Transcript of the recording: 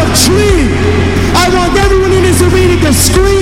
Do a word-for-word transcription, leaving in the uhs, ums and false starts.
tree. I want everyone in this arena to scream